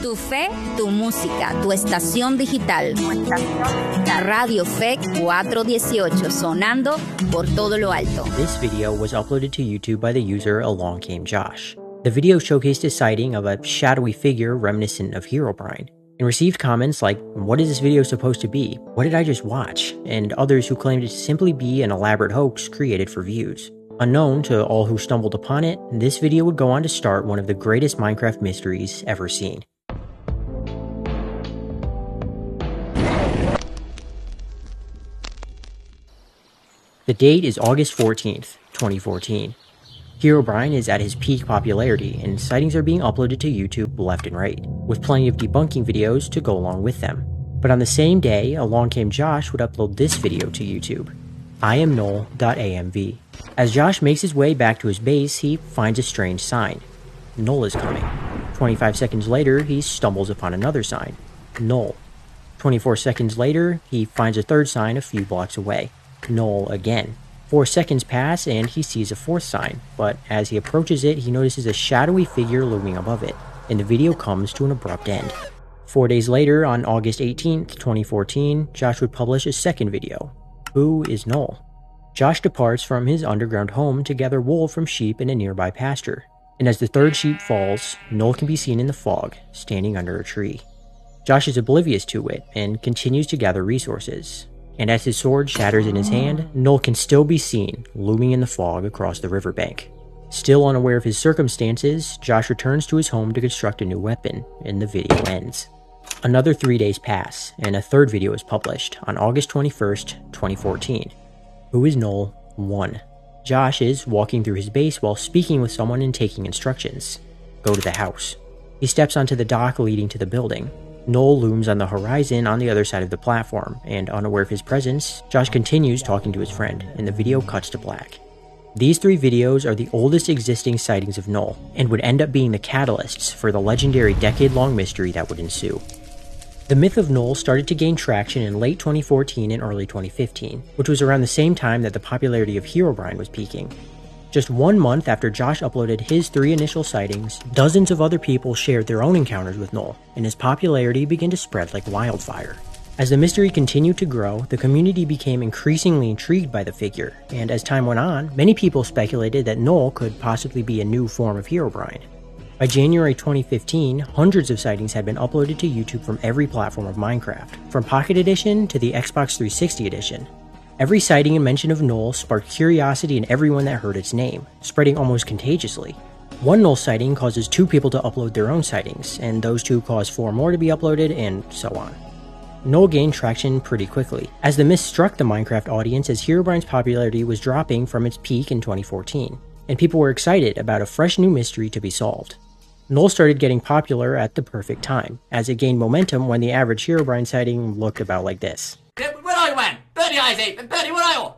Tu fe, tu música, tu estación digital. Radio FEC 418, sonando por todo lo alto. This video was uploaded to YouTube by the user Along Came Josh. The video showcased a sighting of a shadowy figure reminiscent of Herobrine, and received comments like, "What is this video supposed to be? What did I just watch?" and others who claimed it to simply be an elaborate hoax created for views. Unknown to all who stumbled upon it, this video would go on to start one of the greatest Minecraft mysteries ever seen. The date is August 14th, 2014. Herobrine is at his peak popularity, and sightings are being uploaded to YouTube left and right, with plenty of debunking videos to go along with them. But on the same day, Along Came Josh would upload this video to YouTube, IamNoel.amv. As Josh makes his way back to his base, he finds a strange sign. Noel is coming. 25 seconds later, he stumbles upon another sign. Noel. 24 seconds later, he finds a third sign a few blocks away. Noel again. 4 seconds pass and he sees a fourth sign, but as he approaches it, he notices a shadowy figure looming above it, and the video comes to an abrupt end. 4 days later, on August 18th, 2014, Josh would publish a second video. Who is Noel? Josh departs from his underground home to gather wool from sheep in a nearby pasture, and as the third sheep falls, Noel can be seen in the fog, standing under a tree. Josh is oblivious to it and continues to gather resources, and as his sword shatters in his hand, Noel can still be seen, looming in the fog across the riverbank. Still unaware of his circumstances, Josh returns to his home to construct a new weapon, and the video ends. Another 3 days pass, and a third video is published on August 21st, 2014. Who is Noel? 1. Josh is walking through his base while speaking with someone and taking instructions. Go to the house. He steps onto the dock leading to the building. Noel looms on the horizon on the other side of the platform, and unaware of his presence, Josh continues talking to his friend, and the video cuts to black. These 3 videos are the oldest existing sightings of Noel, and would end up being the catalysts for the legendary decade-long mystery that would ensue. The myth of Noel started to gain traction in late 2014 and early 2015, which was around the same time that the popularity of Herobrine was peaking. Just 1 month after Josh uploaded his 3 initial sightings, dozens of other people shared their own encounters with Noel, and his popularity began to spread like wildfire. As the mystery continued to grow, the community became increasingly intrigued by the figure, and as time went on, many people speculated that Noel could possibly be a new form of Herobrine. By January 2015, hundreds of sightings had been uploaded to YouTube from every platform of Minecraft, from Pocket Edition to the Xbox 360 Edition. Every sighting and mention of Noel sparked curiosity in everyone that heard its name, spreading almost contagiously. One Noel sighting causes 2 people to upload their own sightings, and those 2 cause 4 more to be uploaded, and so on. Noel gained traction pretty quickly, as the myth struck the Minecraft audience as Herobrine's popularity was dropping from its peak in 2014, and people were excited about a fresh new mystery to be solved. Noel started getting popular at the perfect time, as it gained momentum when the average Herobrine sighting looked about like this. Where are you, man? Birdie eyes, eh? Birdie, where are you?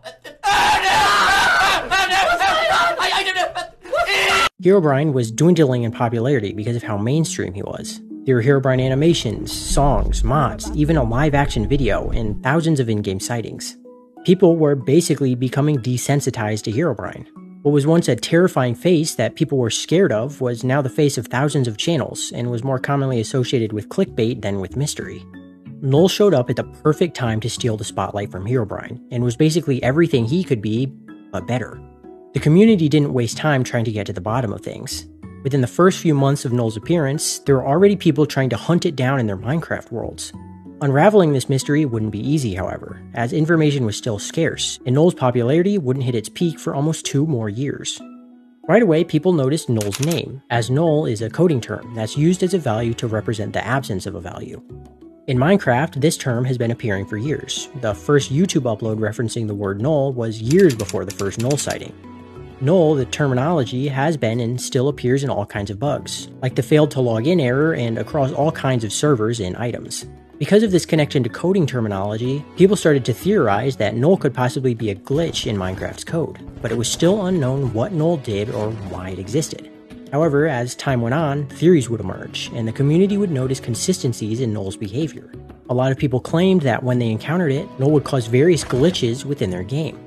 Herobrine was dwindling in popularity because of how mainstream he was. There were Herobrine animations, songs, mods, even a live-action video, and thousands of in-game sightings. People were basically becoming desensitized to Herobrine. What was once a terrifying face that people were scared of was now the face of thousands of channels, and was more commonly associated with clickbait than with mystery. Noel showed up at the perfect time to steal the spotlight from Herobrine, and was basically everything he could be, but better. The community didn't waste time trying to get to the bottom of things. Within the first few months of Noel's appearance, there were already people trying to hunt it down in their Minecraft worlds. Unraveling this mystery wouldn't be easy, however, as information was still scarce, and Noel's popularity wouldn't hit its peak for almost 2 more years. Right away, people noticed Noel's name, as Noel is a coding term that's used as a value to represent the absence of a value. In Minecraft, this term has been appearing for years. The first YouTube upload referencing the word Noel was years before the first Noel sighting. Noel, the terminology, has been and still appears in all kinds of bugs, like the failed to log in error and across all kinds of servers and items. Because of this connection to coding terminology, people started to theorize that Noel could possibly be a glitch in Minecraft's code, but it was still unknown what Noel did or why it existed. However, as time went on, theories would emerge, and the community would notice consistencies in Noel's behavior. A lot of people claimed that when they encountered it, Noel would cause various glitches within their game.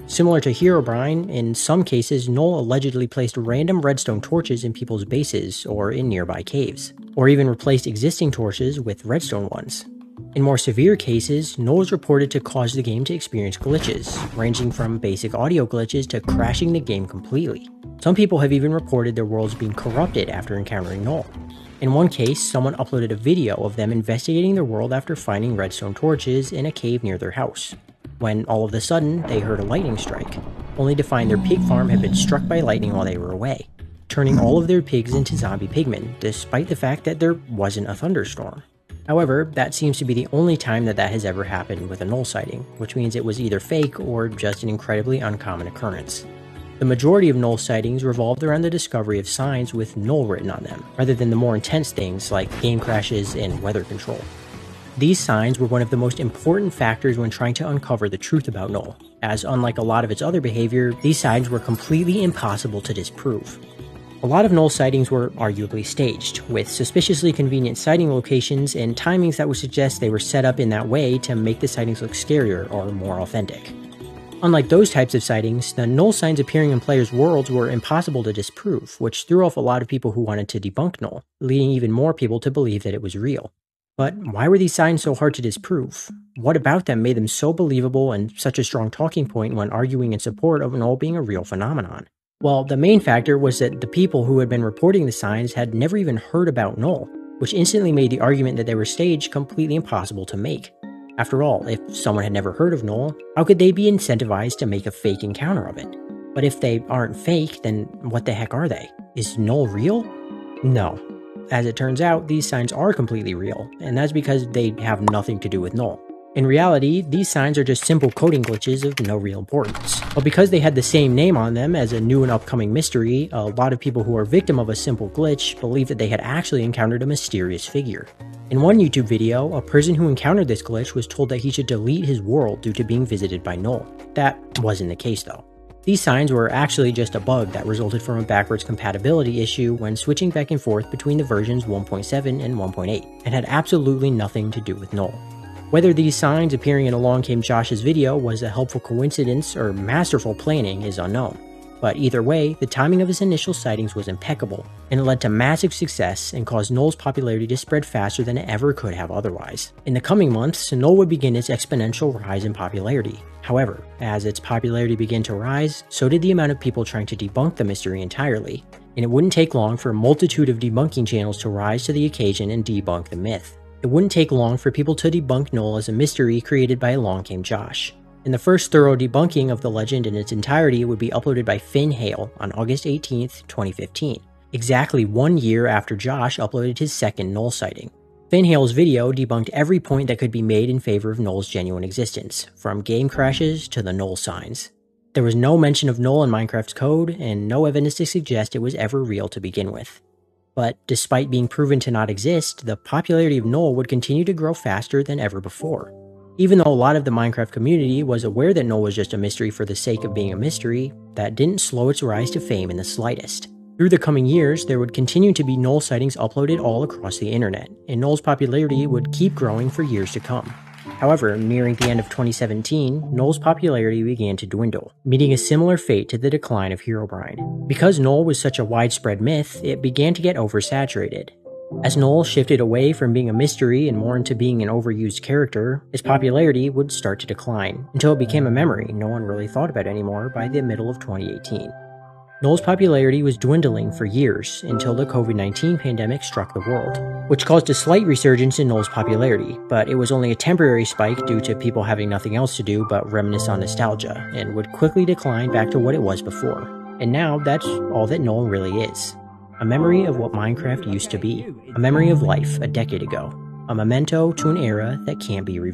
Similar to Herobrine, in some cases, Null allegedly placed random redstone torches in people's bases or in nearby caves, or even replaced existing torches with redstone ones. In more severe cases, Null is reported to cause the game to experience glitches, ranging from basic audio glitches to crashing the game completely. Some people have even reported their worlds being corrupted after encountering Null. In one case, someone uploaded a video of them investigating their world after finding redstone torches in a cave near their house, when all of a sudden they heard a lightning strike, only to find their pig farm had been struck by lightning while they were away, turning all of their pigs into zombie pigmen, despite the fact that there wasn't a thunderstorm. However, that seems to be the only time that has ever happened with a Null sighting, which means it was either fake or just an incredibly uncommon occurrence. The majority of Null sightings revolved around the discovery of signs with Null written on them, rather than the more intense things like game crashes and weather control. These signs were one of the most important factors when trying to uncover the truth about Null, as unlike a lot of its other behavior, these signs were completely impossible to disprove. A lot of Null sightings were arguably staged, with suspiciously convenient sighting locations and timings that would suggest they were set up in that way to make the sightings look scarier or more authentic. Unlike those types of sightings, the Null signs appearing in players' worlds were impossible to disprove, which threw off a lot of people who wanted to debunk Null, leading even more people to believe that it was real. But why were these signs so hard to disprove? What about them made them so believable and such a strong talking point when arguing in support of Null being a real phenomenon? Well, the main factor was that the people who had been reporting the signs had never even heard about Null, which instantly made the argument that they were staged completely impossible to make. After all, if someone had never heard of Null, how could they be incentivized to make a fake encounter of it? But if they aren't fake, then what the heck are they? Is Null real? No. As it turns out, these signs are completely real, and that's because they have nothing to do with Null. In reality, these signs are just simple coding glitches of no real importance. But because they had the same name on them as a new and upcoming mystery, a lot of people who are victim of a simple glitch believe that they had actually encountered a mysterious figure. In one YouTube video, a person who encountered this glitch was told that he should delete his world due to being visited by Null. That wasn't the case though. These signs were actually just a bug that resulted from a backwards compatibility issue when switching back and forth between the versions 1.7 and 1.8, and had absolutely nothing to do with Null. Whether these signs appearing in Along Came Josh's video was a helpful coincidence or masterful planning is unknown, but either way, the timing of his initial sightings was impeccable, and it led to massive success and caused Null's popularity to spread faster than it ever could have otherwise. In the coming months, Null would begin its exponential rise in popularity. However, as its popularity began to rise, so did the amount of people trying to debunk the mystery entirely, and it wouldn't take long for a multitude of debunking channels to rise to the occasion and debunk the myth. It wouldn't take long for people to debunk Null as a mystery created by Along Came Josh. And the first thorough debunking of the legend in its entirety would be uploaded by Finn Hale on August 18th, 2015, exactly 1 year after Josh uploaded his second Null sighting. Finn Hale's video debunked every point that could be made in favor of Null's genuine existence, from game crashes to the Null signs. There was no mention of Null in Minecraft's code, and no evidence to suggest it was ever real to begin with. But despite being proven to not exist, the popularity of Null would continue to grow faster than ever before. Even though a lot of the Minecraft community was aware that Null was just a mystery for the sake of being a mystery, that didn't slow its rise to fame in the slightest. Through the coming years, there would continue to be Null sightings uploaded all across the internet, and Null's popularity would keep growing for years to come. However, nearing the end of 2017, Null's popularity began to dwindle, meeting a similar fate to the decline of Herobrine. Because Null was such a widespread myth, it began to get oversaturated. As Null shifted away from being a mystery and more into being an overused character, its popularity would start to decline, until it became a memory no one really thought about anymore by the middle of 2018. Null's popularity was dwindling for years until the COVID-19 pandemic struck the world, which caused a slight resurgence in Null's popularity, but it was only a temporary spike due to people having nothing else to do but reminisce on nostalgia, and would quickly decline back to what it was before. And now that's all that Null really is. A memory of what Minecraft used to be, a memory of life a decade ago, a memento to an era that can't be revisited.